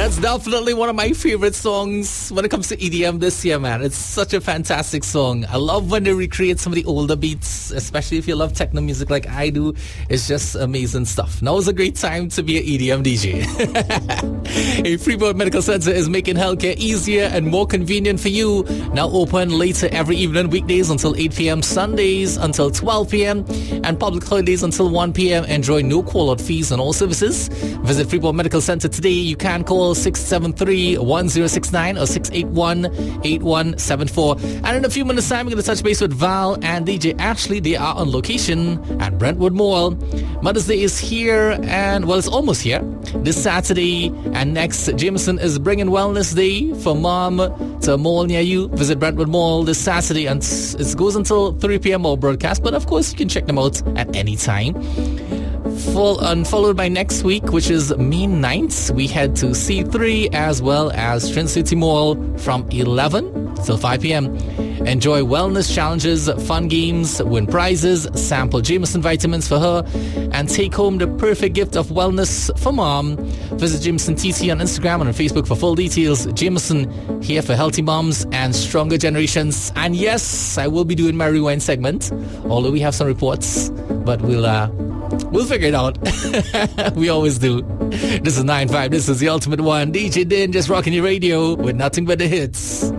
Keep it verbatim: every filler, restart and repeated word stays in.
That's definitely one of my favorite songs when it comes to E D M this year, man. It's such a fantastic song. I love when they recreate some of the older beats, especially if you love techno music like I do. It's just amazing stuff. Now is a great time to be an E D M D J. A Freeport Medical Center is making healthcare easier and more convenient for you. Now open later every evening, weekdays until eight p.m., Sundays until twelve p.m., and public holidays until one p.m. Enjoy no call-out fees on all services. Visit Freeport Medical Center today. You can call six seven three, one zero six nine or six eight one, eight one seven four. And in a few minutes time, we're going to touch base with Val and D J Ashley. They are on location at Brentwood Mall. Mother's Day is here, and well, it's almost here. This Saturday and next, Jameson is bringing Wellness Day for mom to a mall near you. Visit Brentwood Mall this Saturday, and it goes until three p.m. more broadcast, but of course you can check them out at any time. Full, and followed by next week, which is May ninth, we head to C three as well as Trin City Mall from eleven till five p.m. Enjoy wellness challenges, fun games, win prizes, sample Jameson vitamins for her, and take home the perfect gift of wellness for mom. Visit Jameson T T on Instagram and on Facebook for full details. Jameson, here for healthy moms and stronger generations. And yes, I will be doing my rewind segment, although we have some reports, but we'll uh, we'll figure it out. We always do. This is nine five. This is the ultimate one. D J Din just rocking your radio with nothing but the hits.